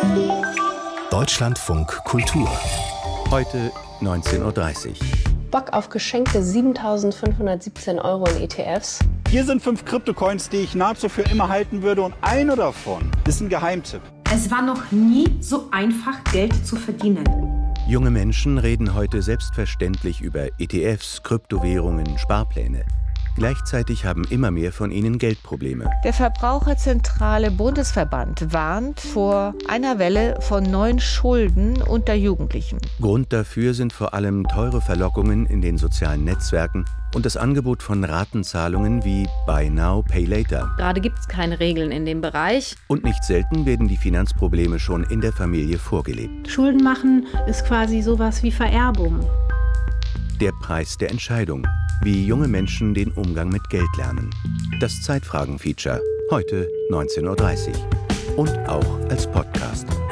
Deutschlandfunk Kultur. Heute 19:30 Uhr. Bock auf geschenkte 7.517 € in ETFs. Hier sind 5 Kryptocoins, die ich nahezu für immer halten würde, und einer davon ist ein Geheimtipp. Es war noch nie so einfach, Geld zu verdienen. Junge Menschen reden heute selbstverständlich über ETFs, Kryptowährungen, Sparpläne. Gleichzeitig haben immer mehr von ihnen Geldprobleme. Der Verbraucherzentrale Bundesverband warnt vor einer Welle von neuen Schulden unter Jugendlichen. Grund dafür sind vor allem teure Verlockungen in den sozialen Netzwerken und das Angebot von Ratenzahlungen wie Buy Now, Pay Later. Gerade gibt es keine Regeln in dem Bereich. Und nicht selten werden die Finanzprobleme schon in der Familie vorgelebt. Schulden machen ist quasi sowas wie Vererbung. Der Preis der Entscheidung. Wie junge Menschen den Umgang mit Geld lernen. Das Zeitfragen-Feature. Heute 19:30 Uhr. Und auch als Podcast.